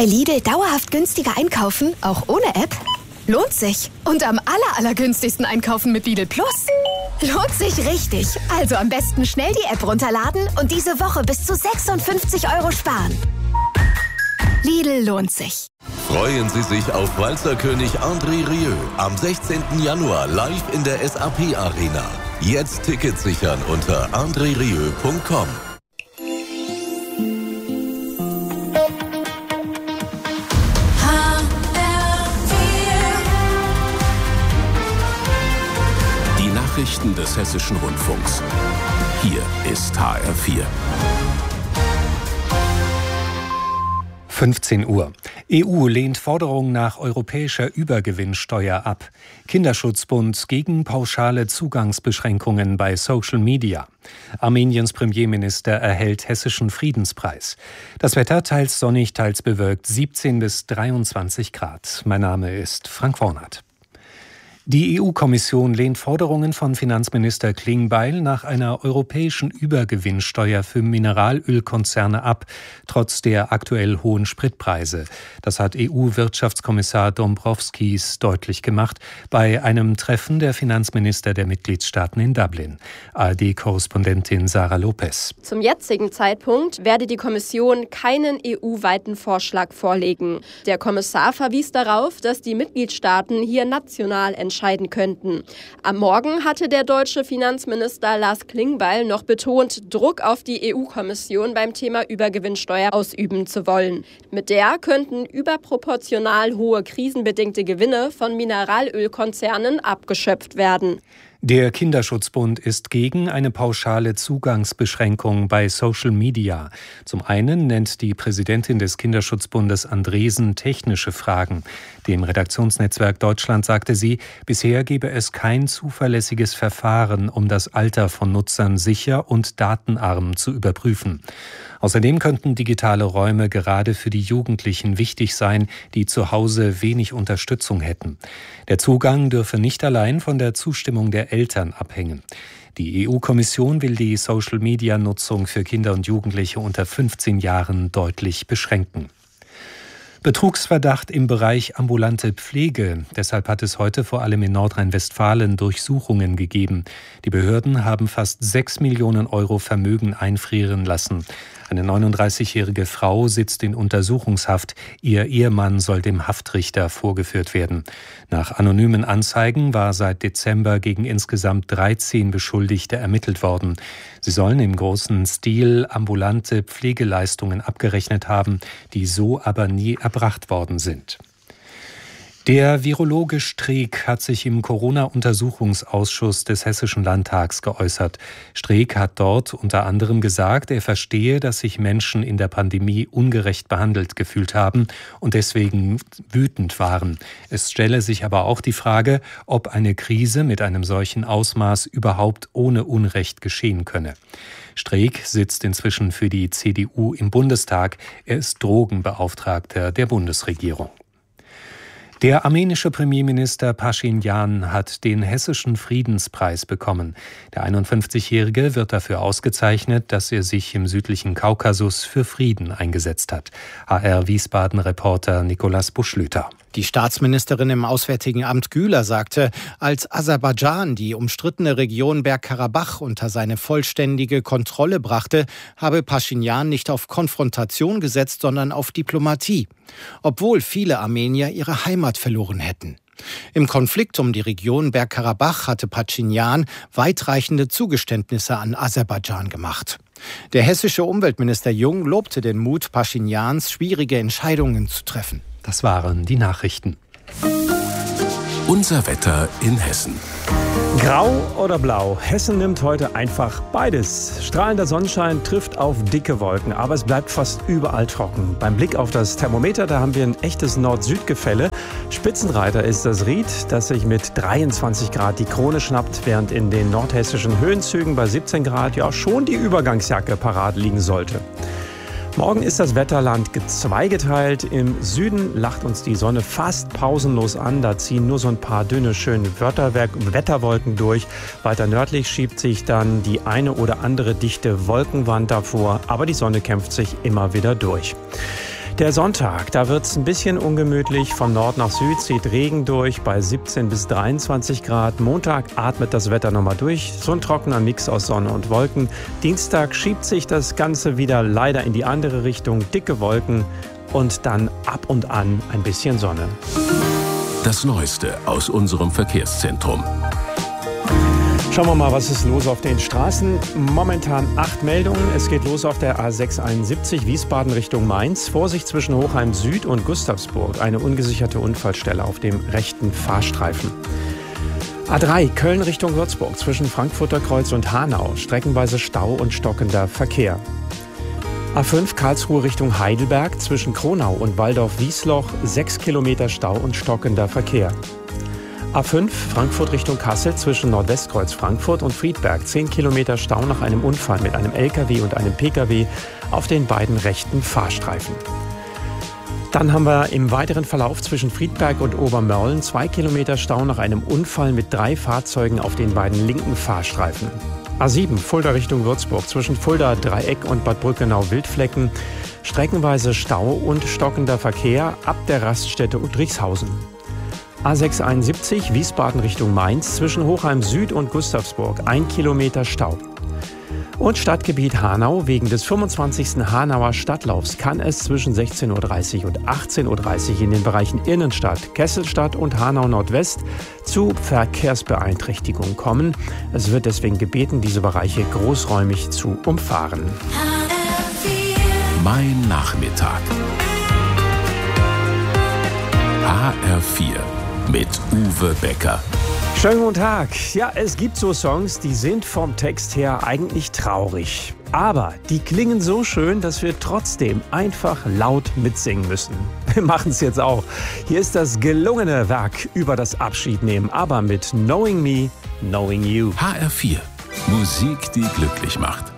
Bei Lidl dauerhaft günstiger einkaufen, auch ohne App? Lohnt sich. Und am allergünstigsten einkaufen mit Lidl Plus? Lohnt sich richtig. Also am besten schnell die App runterladen und diese Woche bis zu 56 € sparen. Lidl lohnt sich. Freuen Sie sich auf Walzerkönig André Rieu am 16. Januar live in der SAP Arena. Jetzt Tickets sichern unter andrerieu.com. Die Nachrichten des Hessischen Rundfunks. Hier ist HR4. 15 Uhr. EU lehnt Forderung nach europäischer Übergewinnsteuer ab. Kinderschutzbund gegen pauschale Zugangsbeschränkungen bei Social Media. Armeniens Premierminister erhält Hessischen Friedenspreis. Das Wetter teils sonnig, teils bewölkt, 17 bis 23 Grad. Mein Name ist Frank Wornert. Die EU-Kommission lehnt Forderungen von Finanzminister Klingbeil nach einer europäischen Übergewinnsteuer für Mineralölkonzerne ab, trotz der aktuell hohen Spritpreise. Das hat EU-Wirtschaftskommissar Dombrovskis deutlich gemacht bei einem Treffen der Finanzminister der Mitgliedstaaten in Dublin. ARD-Korrespondentin Sarah Lopez. Zum jetzigen Zeitpunkt werde die Kommission keinen EU-weiten Vorschlag vorlegen. Der Kommissar verwies darauf, dass die Mitgliedstaaten hier national entscheiden könnten. Am Morgen hatte der deutsche Finanzminister Lars Klingbeil noch betont, Druck auf die EU-Kommission beim Thema Übergewinnsteuer ausüben zu wollen. Mit der könnten überproportional hohe krisenbedingte Gewinne von Mineralölkonzernen abgeschöpft werden. Der Kinderschutzbund ist gegen eine pauschale Zugangsbeschränkung bei Social Media. Zum einen nennt die Präsidentin des Kinderschutzbundes Andresen technische Fragen. Dem Redaktionsnetzwerk Deutschland sagte sie, bisher gebe es kein zuverlässiges Verfahren, um das Alter von Nutzern sicher und datenarm zu überprüfen. Außerdem könnten digitale Räume gerade für die Jugendlichen wichtig sein, die zu Hause wenig Unterstützung hätten. Der Zugang dürfe nicht allein von der Zustimmung der Eltern abhängen. Die EU-Kommission will die Social-Media-Nutzung für Kinder und Jugendliche unter 15 Jahren deutlich beschränken. Betrugsverdacht im Bereich ambulante Pflege. Deshalb hat es heute vor allem in Nordrhein-Westfalen Durchsuchungen gegeben. Die Behörden haben fast 6 Millionen € Vermögen einfrieren lassen. Eine 39-jährige Frau sitzt in Untersuchungshaft. Ihr Ehemann soll dem Haftrichter vorgeführt werden. Nach anonymen Anzeigen war seit Dezember gegen insgesamt 13 Beschuldigte ermittelt worden. Sie sollen im großen Stil ambulante Pflegeleistungen abgerechnet haben, die so aber nie erbracht worden sind. Der Virologe Streeck hat sich im Corona-Untersuchungsausschuss des Hessischen Landtags geäußert. Streeck hat dort unter anderem gesagt, er verstehe, dass sich Menschen in der Pandemie ungerecht behandelt gefühlt haben und deswegen wütend waren. Es stelle sich aber auch die Frage, ob eine Krise mit einem solchen Ausmaß überhaupt ohne Unrecht geschehen könne. Streeck sitzt inzwischen für die CDU im Bundestag. Er ist Drogenbeauftragter der Bundesregierung. Der armenische Premierminister Paschinjan hat den Hessischen Friedenspreis bekommen. Der 51-Jährige wird dafür ausgezeichnet, dass er sich im südlichen Kaukasus für Frieden eingesetzt hat. HR-Wiesbaden-Reporter Nikolaus Buschlüter. Die Staatsministerin im Auswärtigen Amt Güler sagte, als Aserbaidschan die umstrittene Region Bergkarabach unter seine vollständige Kontrolle brachte, habe Paschinjan nicht auf Konfrontation gesetzt, sondern auf Diplomatie. Obwohl viele Armenier ihre Heimat verloren hätten. Im Konflikt um die Region Bergkarabach hatte Paschinjan weitreichende Zugeständnisse an Aserbaidschan gemacht. Der hessische Umweltminister Jung lobte den Mut Paschinjans, schwierige Entscheidungen zu treffen. Das waren die Nachrichten. Unser Wetter in Hessen. Grau oder blau? Hessen nimmt heute einfach beides. Strahlender Sonnenschein trifft auf dicke Wolken, aber es bleibt fast überall trocken. Beim Blick auf das Thermometer, da haben wir ein echtes Nord-Süd-Gefälle. Spitzenreiter ist das Ried, das sich mit 23 Grad die Krone schnappt, während in den nordhessischen Höhenzügen bei 17 Grad ja schon die Übergangsjacke parat liegen sollte. Morgen ist das Wetterland zweigeteilt. Im Süden lacht uns die Sonne fast pausenlos an. Da ziehen nur so ein paar dünne, schöne Wetterwolken durch. Weiter nördlich schiebt sich dann die eine oder andere dichte Wolkenwand davor. Aber die Sonne kämpft sich immer wieder durch. Der Sonntag, da wird es ein bisschen ungemütlich. Von Nord nach Süd zieht Regen durch bei 17 bis 23 Grad. Montag atmet das Wetter nochmal durch. So ein trockener Mix aus Sonne und Wolken. Dienstag schiebt sich das Ganze wieder leider in die andere Richtung. Dicke Wolken und dann ab und an ein bisschen Sonne. Das Neueste aus unserem Verkehrszentrum. Schauen wir mal, was ist los auf den Straßen. Momentan 8 Meldungen. Es geht los auf der A671 Wiesbaden Richtung Mainz. Vorsicht zwischen Hochheim Süd und Gustavsburg. Eine ungesicherte Unfallstelle auf dem rechten Fahrstreifen. A3 Köln Richtung Würzburg zwischen Frankfurter Kreuz und Hanau. Streckenweise Stau und stockender Verkehr. A5 Karlsruhe Richtung Heidelberg zwischen Kronau und Waldorf-Wiesloch. 6 Kilometer Stau und stockender Verkehr. A5 Frankfurt Richtung Kassel zwischen Nordwestkreuz Frankfurt und Friedberg. 10 Kilometer Stau nach einem Unfall mit einem LKW und einem PKW auf den beiden rechten Fahrstreifen. Dann haben wir im weiteren Verlauf zwischen Friedberg und Obermörlen 2 Kilometer Stau nach einem Unfall mit 3 Fahrzeugen auf den beiden linken Fahrstreifen. A7 Fulda Richtung Würzburg zwischen Fulda Dreieck und Bad Brückenau-Wildflecken. Streckenweise Stau und stockender Verkehr ab der Raststätte Udrichshausen. A671 Wiesbaden Richtung Mainz zwischen Hochheim Süd und Gustavsburg 1 Kilometer Stau. Und Stadtgebiet Hanau. Wegen des 25. Hanauer Stadtlaufs kann es zwischen 16.30 Uhr und 18.30 Uhr in den Bereichen Innenstadt, Kesselstadt und Hanau Nordwest zu Verkehrsbeeinträchtigungen kommen. Es wird deswegen gebeten, diese Bereiche großräumig zu umfahren. Mein Nachmittag. HR4 mit Uwe Becker. Schönen guten Tag. Ja, es gibt so Songs, die sind vom Text her eigentlich traurig. Aber die klingen so schön, dass wir trotzdem einfach laut mitsingen müssen. Wir machen es jetzt auch. Hier ist das gelungene Werk über das Abschiednehmen, aber mit Knowing Me, Knowing You. HR4. Musik, die glücklich macht.